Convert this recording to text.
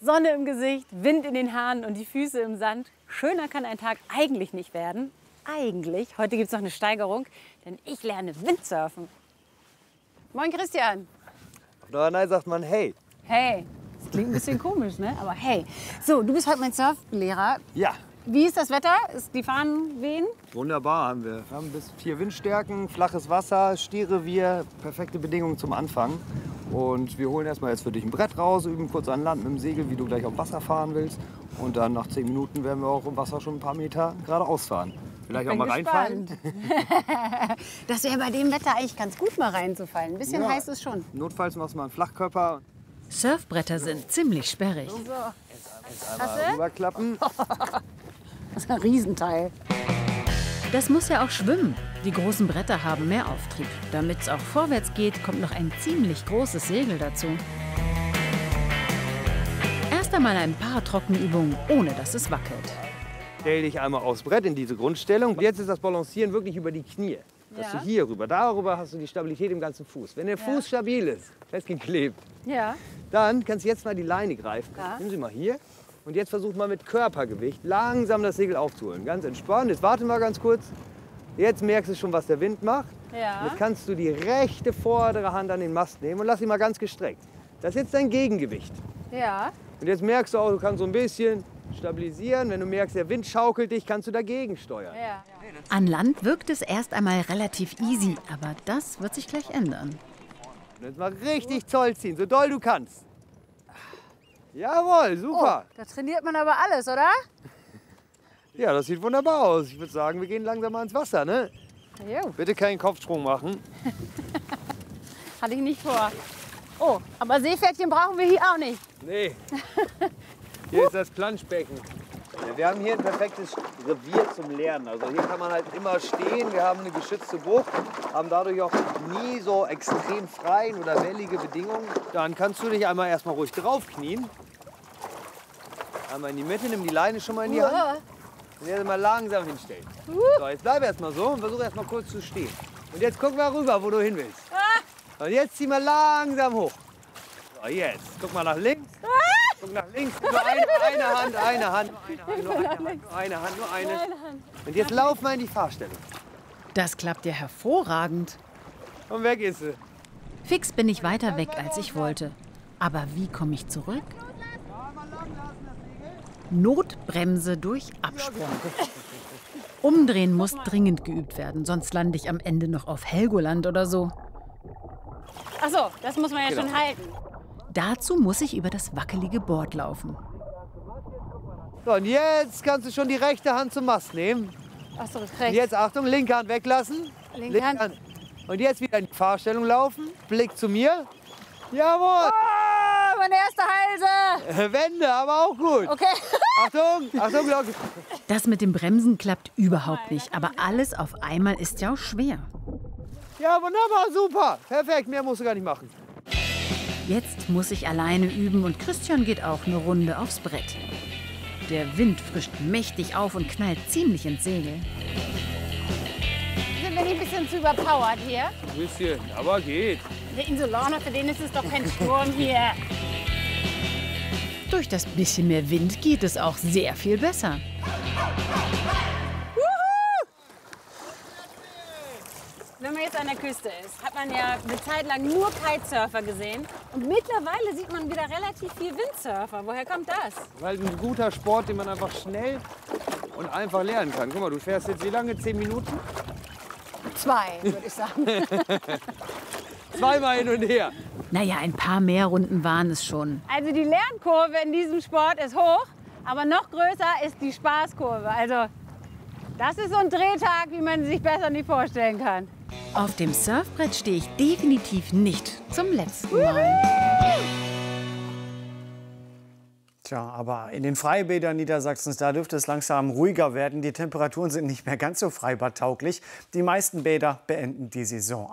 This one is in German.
Sonne im Gesicht, Wind in den Haaren und die Füße im Sand. Schöner kann ein Tag eigentlich nicht werden. Eigentlich. Heute gibt es noch eine Steigerung, denn ich lerne Windsurfen. Moin Christian. Auf Nordrhein sagt man hey. Hey. Das klingt ein bisschen komisch, ne? Aber hey. So, du bist heute mein Surflehrer. Ja. Wie ist das Wetter? Ist die Fahnen wehen? Wunderbar haben wir. Wir haben bis 4 Windstärken, flaches Wasser, Stierrevier, perfekte Bedingungen zum Anfang. Und wir holen erstmal jetzt für dich ein Brett raus, üben kurz an Land mit dem Segel, wie du gleich auf Wasser fahren willst. Und dann nach 10 Minuten werden wir auch im Wasser schon ein paar Meter geradeaus fahren. Vielleicht auch mal reinfallen. Das wäre bei dem Wetter eigentlich ganz gut, mal reinzufallen. Ein bisschen heiß ist schon. Notfalls machst du mal einen Flachkörper. Surfbretter sind ziemlich sperrig. So. Einmal rüberklappen. Das ist ein Riesenteil. Das muss ja auch schwimmen. Die großen Bretter haben mehr Auftrieb. Damit es auch vorwärts geht, kommt noch ein ziemlich großes Segel dazu. Erst einmal ein paar Trockenübungen, ohne dass es wackelt. Stell dich einmal aufs Brett in diese Grundstellung. Jetzt ist das Balancieren wirklich über die Knie. Dass du hier rüber, darüber hast du die Stabilität im ganzen Fuß. Wenn der Fuß stabil ist, festgeklebt, dann kannst du jetzt mal die Leine greifen. Nimm sie mal hier. Und jetzt versuch mal mit Körpergewicht langsam das Segel aufzuholen. Ganz entspannt. Jetzt warte mal ganz kurz. Jetzt merkst du schon, was der Wind macht. Jetzt kannst du die rechte vordere Hand an den Mast nehmen und lass sie mal ganz gestreckt. Das ist jetzt dein Gegengewicht. Und jetzt merkst du auch, du kannst so ein bisschen stabilisieren. Wenn du merkst, der Wind schaukelt dich, kannst du dagegen steuern. An Land wirkt es erst einmal relativ easy, aber das wird sich gleich ändern. Und jetzt mal richtig Zoll ziehen, so doll du kannst. Jawohl, super. Oh, da trainiert man aber alles, oder? Ja, das sieht wunderbar aus. Ich würde sagen, wir gehen langsam mal ins Wasser, ne? Jo. Bitte keinen Kopfsprung machen. Hatte ich nicht vor. Oh, aber Seepferdchen brauchen wir hier auch nicht. Nee. Hier ist das Planschbecken. Ja, wir haben hier ein perfektes Revier zum Lernen. Also hier kann man halt immer stehen. Wir haben eine geschützte Bucht, haben dadurch auch nie so extrem freien oder wellige Bedingungen. Dann kannst du dich einmal erstmal ruhig draufknien. Einmal in die Mitte, nimm die Leine schon mal in die Hand. Und jetzt mal langsam hinstellen. So, jetzt bleib erstmal so und versuch erstmal kurz zu stehen. Und jetzt guck mal rüber, wo du hin willst. Und jetzt zieh mal langsam hoch. So, jetzt. Guck mal nach links. Guck nach links. Nur eine Hand, eine Hand. Nur eine Hand, nur eine. Und jetzt lauf mal in die Fahrstellung. Das klappt ja hervorragend. Und weg ist sie. Fix bin ich weiter weg, als ich wollte. Aber wie komme ich zurück? Notbremse durch Absprung. Umdrehen muss dringend geübt werden, sonst lande ich am Ende noch auf Helgoland oder so. Ach so, das muss man ja schon halten. Dazu muss ich über das wackelige Board laufen. So, und jetzt kannst du schon die rechte Hand zum Mast nehmen. Ach so, Und jetzt Achtung, linke Hand weglassen. Linke Hand. Und jetzt wieder in die Fahrstellung laufen. Blick zu mir. Jawohl. Oh, meine erste Halse. Wende, aber auch gut. Okay. Achtung, Achtung, Glocke. Das mit dem Bremsen klappt überhaupt nicht, aber alles auf einmal ist ja auch schwer. Ja, wunderbar, super. Perfekt, mehr musst du gar nicht machen. Jetzt muss ich alleine üben und Christian geht auch eine Runde aufs Brett. Der Wind frischt mächtig auf und knallt ziemlich ins Segel. Sind wir nicht ein bisschen zu überpowered hier? Ein bisschen, aber geht. Der Insulaner, für den ist es doch kein Sturm hier. Durch das bisschen mehr Wind geht es auch sehr viel besser. Wenn man jetzt an der Küste ist, hat man ja eine Zeit lang nur Kitesurfer gesehen. Und mittlerweile sieht man wieder relativ viel Windsurfer. Woher kommt das? Weil ein guter Sport, den man einfach schnell und einfach lernen kann. Guck mal, du fährst jetzt wie lange? 10 Minuten? 2, würde ich sagen. Zweimal hin und her. Naja, ein paar mehr Runden waren es schon. Also die Lernkurve in diesem Sport ist hoch, aber noch größer ist die Spaßkurve. Also das ist so ein Drehtag, wie man sich besser nicht vorstellen kann. Auf dem Surfbrett stehe ich definitiv nicht zum letzten Mal. Tja, aber in den Freibädern Niedersachsens, da dürfte es langsam ruhiger werden. Die Temperaturen sind nicht mehr ganz so freibadtauglich. Die meisten Bäder beenden die Saison.